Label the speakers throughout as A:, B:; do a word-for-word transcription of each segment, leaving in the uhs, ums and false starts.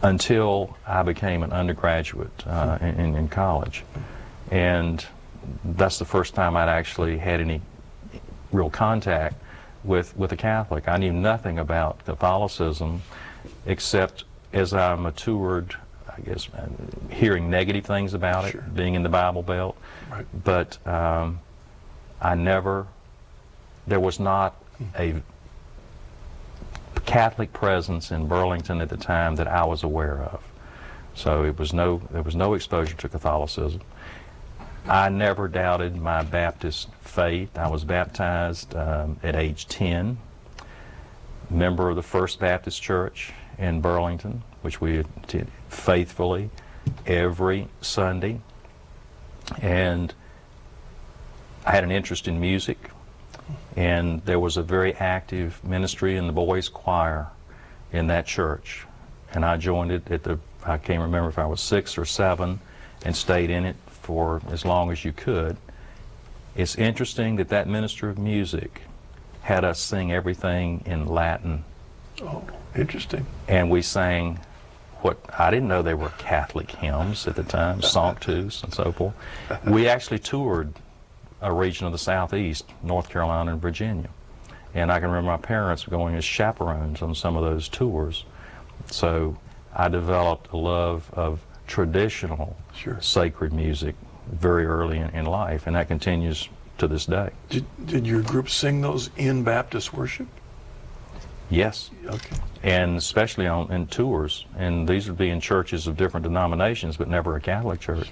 A: until I became an undergraduate uh, in, in college. And that's the first time I'd actually had any real contact with, with a Catholic. I knew nothing about Catholicism except as I matured, I guess, uh, hearing negative things about
B: Sure.
A: it, being in the Bible Belt.
B: Right.
A: But um, I never, there was not a Catholic presence in Burlington at the time that I was aware of. So it was no, there was no exposure to Catholicism. I never doubted my Baptist faith. I was baptized um, at age ten, member of the First Baptist Church in Burlington, which we attended faithfully every Sunday. And I had an interest in music, and there was a very active ministry in the boys' choir in that church. And I joined it at the, I can't remember if I was six or seven, and stayed in it for as long as you could. It's interesting that that minister of music had us sing everything in Latin.
B: Oh, interesting.
A: And we sang what, I didn't know they were Catholic hymns at the time, Sanctus and so forth. We actually toured a region of the Southeast, North Carolina and Virginia. And I can remember my parents going as chaperones on some of those tours. So I developed a love of traditional
B: Sure.
A: sacred music very early in, in life, and that continues to this day.
B: Did, did your group sing those in Baptist worship?
A: Yes.
B: Okay.
A: And especially on in tours, and these would be in churches of different denominations, but never a Catholic church.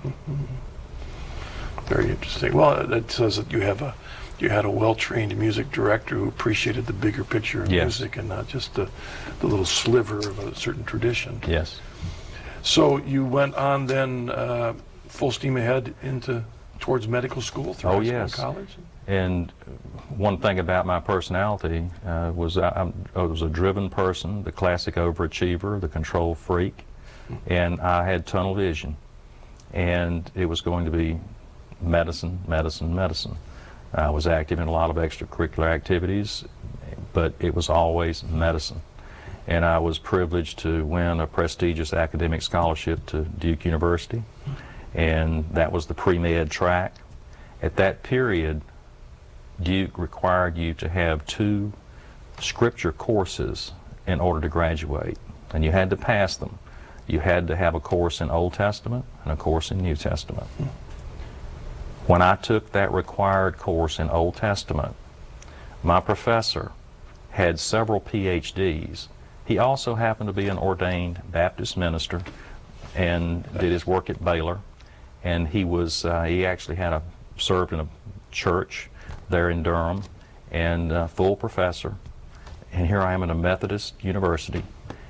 B: Very interesting. Well, that says that you have a you had a well-trained music director who appreciated the bigger picture of
A: Yes.
B: music and not just the, the little sliver of a certain tradition.
A: Yes.
B: So you went on then uh, full steam ahead into towards medical school through
A: Oh,
B: high school
A: yes.
B: and college?
A: And one thing about my personality uh, was I, I'm- I was a driven person, the classic overachiever, the control freak, and I had tunnel vision. And it was going to be medicine, medicine, medicine. I was active in a lot of extracurricular activities, but it was always medicine. And I was privileged to win a prestigious academic scholarship to Duke University, and that was the pre-med track. At that period, Duke required you to have two scripture courses in order to graduate, and you had to pass them. You had to have a course in Old Testament and a course in New Testament. When I took that required course in Old Testament, my professor had several P H Ds. He also happened to be an ordained Baptist minister and did his work at Baylor. And he was, uh, he actually had a, served in a church there in Durham, and uh, full professor. And here I am at a Methodist university.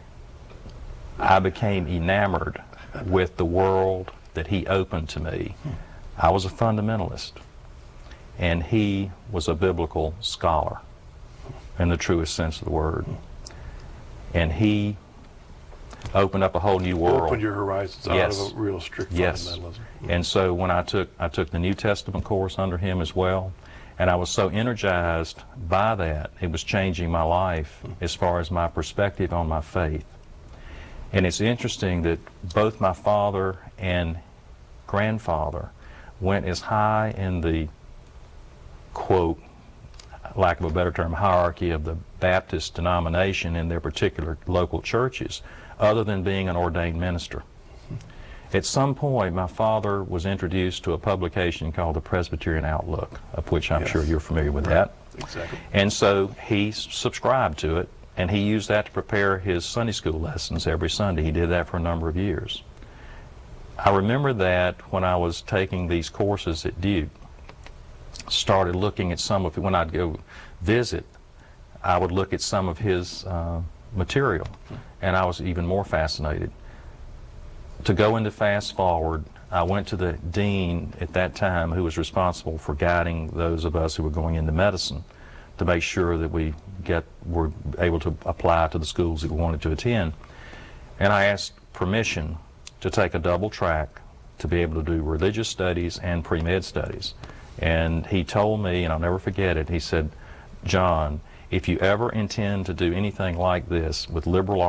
A: I became enamored with the world that he opened to me. I was a fundamentalist, and he was a biblical scholar in the truest sense of the word. And he opened up a whole new world.
B: Opened your horizons out
A: Yes.
B: of a real strict
A: Yes.
B: fundamentalism.
A: And so when I took I took the New Testament course under him as well, and I was so energized by that, it was changing my life as far as my perspective on my faith. And it's interesting that both my father and grandfather went as high in the, quote, lack of a better term, hierarchy of the Baptist denomination in their particular local churches, other than being an ordained minister. At some point, my father was introduced to a publication called the Presbyterian Outlook, of which I'm
B: Yes.
A: sure you're familiar with
B: Right.
A: that.
B: Exactly.
A: And so he s- subscribed to it, and he used that to prepare his Sunday school lessons every Sunday. He did that for a number of years. I remember that when I was taking these courses at Duke, started looking at some of, when I'd go visit, I would look at some of his uh, material, and I was even more fascinated. To go into Fast Forward, I went to the dean at that time who was responsible for guiding those of us who were going into medicine to make sure that we get were able to apply to the schools that we wanted to attend. And I asked permission to take a double track to be able to do religious studies and pre-med studies. And he told me, and I'll never forget it, he said, "John, if you ever intend to do anything like this with liberal